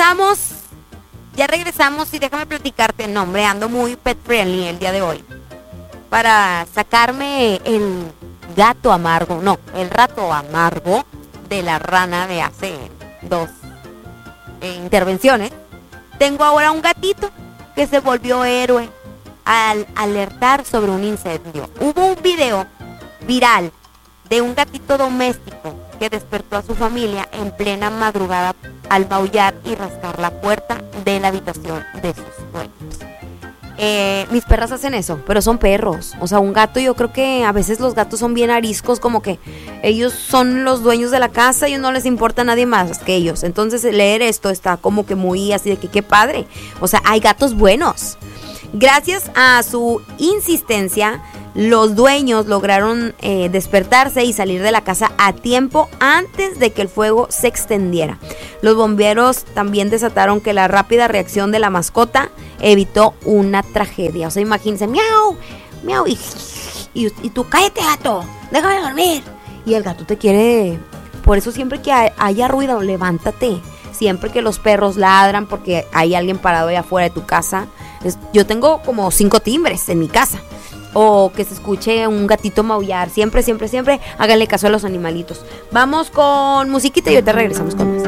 regresamos y déjame platicarte, no, hombre, ando muy pet friendly el día de hoy. Para sacarme el gato amargo, no, el rato amargo de la rana de hace 2 intervenciones. Tengo ahora un gatito que se volvió héroe al alertar sobre un incendio. Hubo un video viral de un gatito doméstico que despertó a su familia en plena madrugada al maullar y rascar la puerta de la habitación de sus dueños. Mis perras hacen eso, pero son perros. O sea, un gato, yo creo que a veces los gatos son bien ariscos, como que ellos son los dueños de la casa y no les importa a nadie más que ellos. Entonces leer esto está como que muy así de que qué padre. O sea, hay gatos buenos. Gracias a su insistencia, los dueños lograron despertarse y salir de la casa a tiempo antes de que el fuego se extendiera. Los bomberos también desataron que la rápida reacción de la mascota evitó una tragedia. O sea, imagínense, miau, miau, y tú, cállate, gato, déjame dormir. Y el gato te quiere. Por eso siempre que haya ruido, levántate. Siempre que los perros ladran porque hay alguien parado allá afuera de tu casa. Yo tengo como 5 timbres en mi casa. O que se escuche un gatito maullar. Siempre, siempre, siempre háganle caso a los animalitos. Vamos con musiquita y ahorita regresamos con